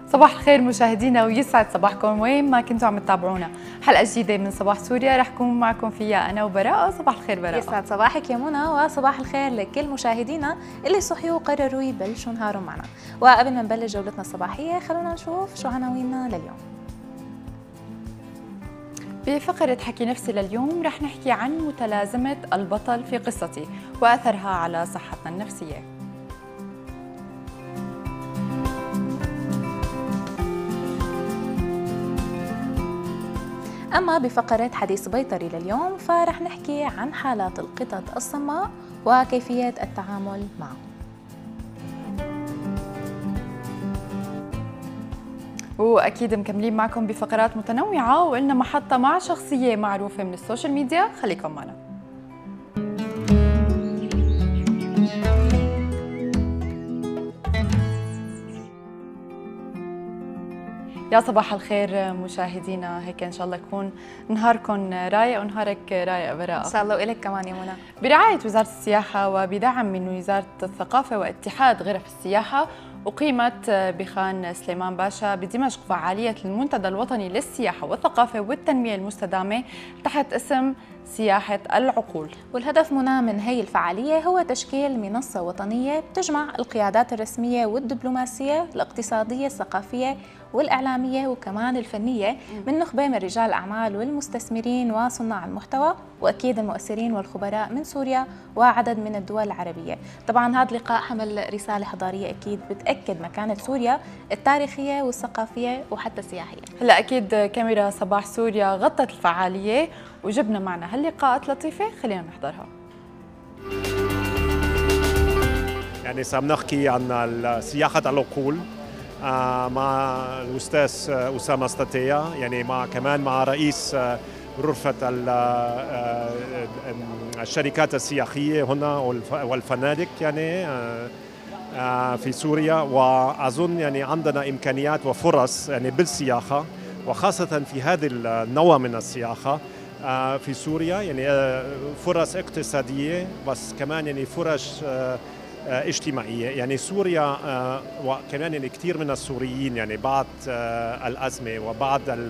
صباح الخير مشاهدينا ويسعد صباحكم وين ما كنتوا عم تتابعونا. حلقة جديدة من صباح سوريا رح كون معكم فيها أنا وبراءة. صباح الخير براءة. يسعد صباحك يا منى وصباح الخير لكل مشاهدينا اللي صحيوا وقرروا يبلشوا نهارهم معنا. وقبل ما نبلش جولتنا الصباحية خلونا نشوف شو عناويننا لليوم. بفقرة حكي نفسي لليوم رح نحكي عن متلازمة البطل في قصتي وأثرها على صحتنا النفسية. أما بفقرة حديث بيطري لليوم فرح نحكي عن حالات القطط الصماء وكيفية التعامل معهم. وأكيد مكملين معكم بفقرات متنوعة وقلنا محطة مع شخصية معروفة من السوشيال ميديا. خليكم معنا. يا صباح الخير مشاهدينا، هيك ان شاء الله يكون نهاركم رايق ونهارك رايق براءة. ان شاء الله والك كمان يا منى. برعاية وزارة السياحة وبدعم من وزارة الثقافة واتحاد غرف السياحة أقيمت بخان سليمان باشا بدمشق فعالية المنتدى الوطني للسياحة والثقافة والتنمية المستدامة تحت اسم سياحة العقول. والهدف منى من هي الفعالية هو تشكيل منصة وطنية بتجمع القيادات الرسمية والدبلوماسية الاقتصادية الثقافية والإعلامية وكمان الفنية من نخبة من رجال الأعمال والمستثمرين وصناع المحتوى وأكيد المؤثرين والخبراء من سوريا وعدد من الدول العربية. طبعا هذا اللقاء حمل رسالة حضارية أكيد بتأكد مكانة سوريا التاريخية والثقافية وحتى السياحية. هلا أكيد كاميرا صباح سوريا غطت الفعالية وجبنا معنا هاللقاءات لطيفة، خلينا نحضرها. يعني سنحكي عن سياحة العقول مع الأستاذ أسامة ستاتيا، يعني كمان مع رئيس غرفة الشركات السياحية هنا والفنادق يعني في سوريا. وأظن يعني عندنا إمكانيات وفرص يعني بالسياحة وخاصة في هذا النوع من السياحة في سوريا، يعني فرص اقتصادية بس كمان يعني فرص اجتماعية. يعني سوريا وكمان يعني كثير من السوريين يعني بعد الأزمة وبعد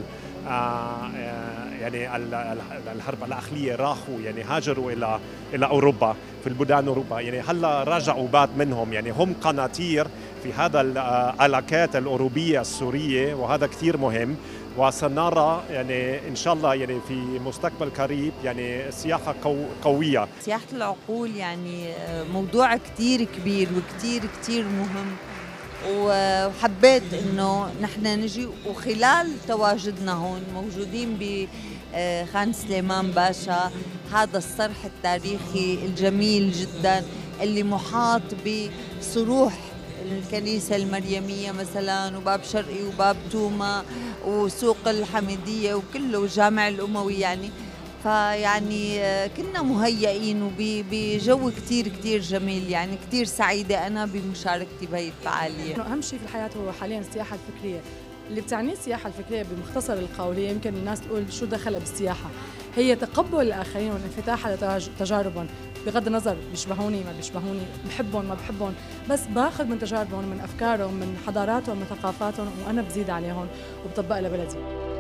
يعني الحرب الأهلية راحوا يعني هاجروا إلى أوروبا في البلدان أوروبا، يعني هلا رجعوا بعض منهم، يعني هم قناطير في هذا العلاقات الأوروبية السورية وهذا كثير مهم. وسنرى يعني إن شاء الله يعني في مستقبل قريب يعني سياحة قوية. سياحة العقول يعني موضوع كتير كبير وكتير كتير مهم، وحبيت إنه نحن نجي وخلال تواجدنا هون موجودين بخان سليمان باشا، هذا الصرح التاريخي الجميل جدا اللي محاط بصروح الكنيسة المريمية مثلا وباب شرقي وباب توما وسوق الحميدية وكله والجامع الأموي، يعني فيعني كنا مهيئين وبجو كتير كتير جميل، يعني كتير سعيدة أنا بمشاركتي بهي الفعالية. أهم شيء في الحياة هو حاليا السياحة الفكرية. اللي بتعنيه السياحة الفكرية بمختصر القول يمكن الناس تقول شو دخلها بالسياحة، هي تقبل الآخرين والانفتاح على تجاربهم بغض النظر بيشبهوني ما بيشبهوني، بحبهم ما بحبهم، بس باخذ من تجاربهم من أفكارهم من حضاراتهم من ثقافاتهم وأنا بزيد عليهم وبطبقها لبلدي.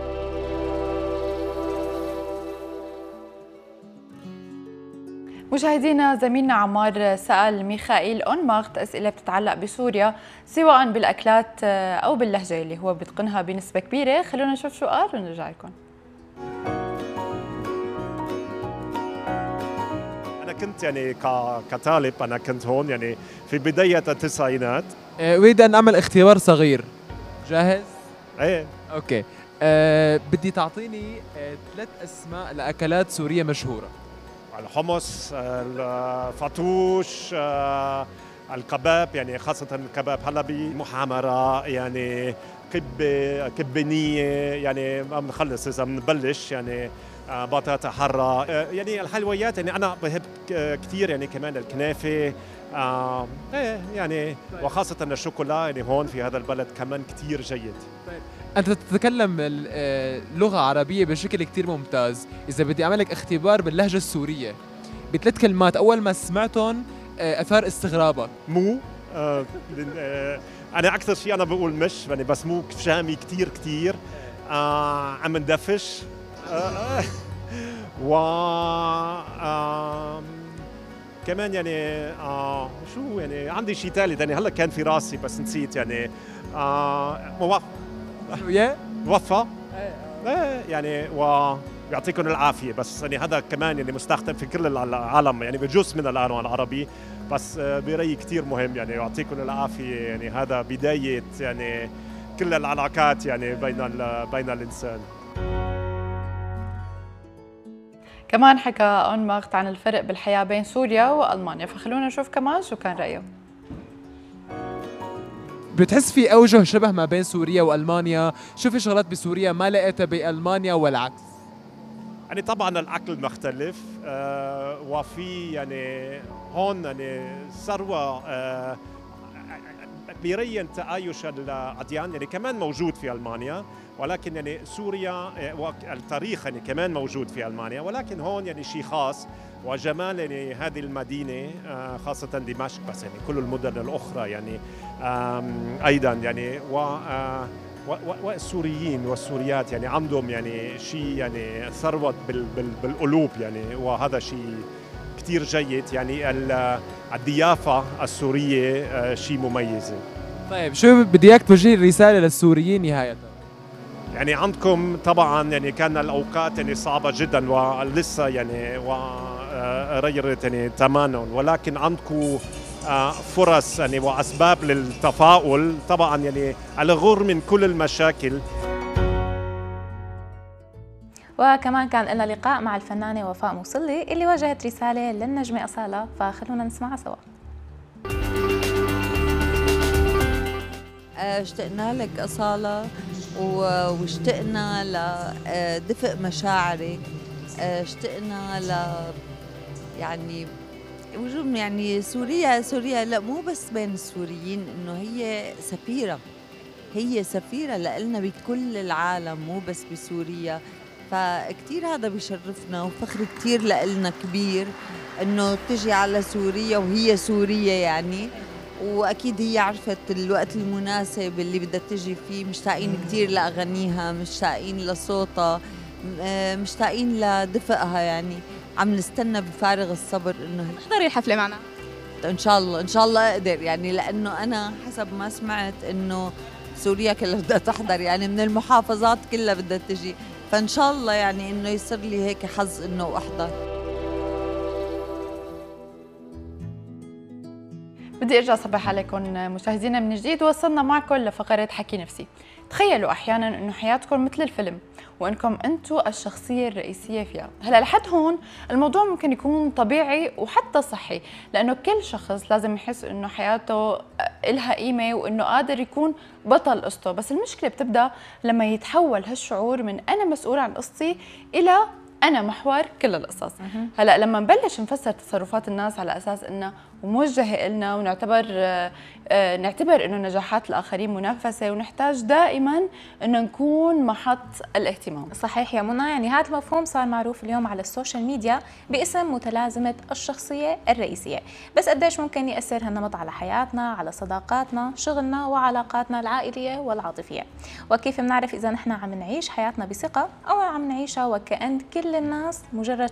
مشاهدينا زميلنا عمار سأل ميخائيل أونماغت أسئلة بتتعلق بسوريا سواء بالأكلات أو باللهجة اللي هو بيتقنها بنسبة كبيرة. خلونا نشوف شو قال ونرجع لكم. أنا كنت يعني كطالب أنا كنت هون يعني في بداية التسعينات. أريد أن أعمل اختبار صغير. جاهز؟ إيه أوكي. بدي تعطيني 3 أسماء لأكلات سورية مشهورة. الحمص، الفاتوش، الكباب، يعني خاصة الكباب حلبي، محمرة، يعني كبة نية، يعني ما بنخلص إذا بنبلش يعني بطاطا حرة، يعني الحلويات يعني أنا بحب كثير يعني كمان الكنافة يعني وخاصة الشوكولا يعني هون في هذا البلد كمان كثير جيد. أنت تتكلم اللغة عربية بشكل كتير ممتاز. إذا بدي أعملك اختبار باللهجة السورية ب3 كلمات أول ما سمعتهم أثار استغرابك. مو انا اكثر شيء انا بقول مش يعني بس مو شامي كثير عم ندفش و كمان يعني شو يعني عندي شيء ثالث يعني هلا كان في راسي بس نسيت يعني موفى يعني ويعطيكم العافيه بس يعني هذا كمان يعني مستخدم في كل العالم يعني بجزء من القانون العربي بس برأيي كثير مهم يعني يعطيكم العافيه يعني هذا بدايه يعني كل العلاقات يعني بين الانسان. كمان حكى أونماغت عن الفرق بالحياة بين سوريا وألمانيا، فخلونا نشوف كمان شو كان رأيه. بتحس في أوجه شبه ما بين سوريا وألمانيا؟ شو في شغلات بسوريا ما لقيتها بألمانيا والعكس؟ يعني طبعا الأكل مختلف وفي يعني هون يعني ثروة بيرين تآيش الأديان يعني كمان موجود في ألمانيا، ولكن يعني سوريا والتاريخ يعني كمان موجود في ألمانيا، ولكن هون يعني شيء خاص وجمال يعني هذه المدينة خاصة دمشق بس يعني كل المدن الأخرى يعني أيضا يعني والسوريين والسوريات يعني عندهم يعني شيء يعني ثروة بالقلوب يعني وهذا شيء كتير جيد يعني الضيافة السورية شيء مميز. طيب شو بدي اياك توجه رسالة للسوريين نهاية؟ يعني عندكم طبعا يعني كان الأوقات يعني صعبة جدا ولسه يعني وغيرت يعني تماما، ولكن عندكم فرص يعني وأسباب للتفاؤل طبعا يعني على الرغم من كل المشاكل. وكمان كان لنا لقاء مع الفنانة وفاء موصلي اللي وجهت رسالة للنجمة أصالة، فخلونا نسمعها سوا. اشتقنا لك أصالة واشتقنا لدفء مشاعرك، اشتقنا يعني وجود يعني سوريا لا مو بس بين السوريين، انه هي سفيرة لنا بكل العالم مو بس بسوريا، فكتير هذا بيشرفنا وفخر كتير لنا كبير انه تجي على سوريا وهي سورية يعني، واكيد هي عرفت الوقت المناسب اللي بدها تجي فيه. مشتاقين كتير لاغانيها، مشتاقين لصوتها، مشتاقين لدفئها، يعني عم نستنى بفارغ الصبر انه احضري الحفلة معنا ان شاء الله اقدر يعني، لانه انا حسب ما سمعت انه سوريا كلها بدها تحضر يعني من المحافظات كلها بدها تجي، فان شاء الله يعني انه يصير لي هيك حظ انه احضر. بدي ارجع صبح عليكم مشاهدينا من جديد، وصلنا معكم لفقرة حكي نفسي. تخيلوا احيانا انه حياتكم مثل الفيلم وانكم انتم الشخصيه الرئيسيه فيها. هلا لحد هون الموضوع ممكن يكون طبيعي وحتى صحي، لانه كل شخص لازم يحس انه حياته إلها قيمه وانه قادر يكون بطل قصته، بس المشكله بتبدا لما يتحول هالشعور من انا مسؤول عن قصتي الى أنا محور كل القصص. هلا لما نبلش نفسر تصرفات الناس على أساس إنها موجهة إلنا نعتبر إنه نجاحات الآخرين منافسة، ونحتاج دائما إنه نكون محط الاهتمام. صحيح يا منى، يعني هذا المفهوم صار معروف اليوم على السوشيال ميديا باسم متلازمة الشخصية الرئيسية، بس قديش ممكن يأثر هالنمط على حياتنا، على صداقاتنا، شغلنا وعلاقاتنا العائلية والعاطفية، وكيف بنعرف إذا نحن عم نعيش حياتنا بثقة أو عم نعيشها وكأن كل الناس مجرد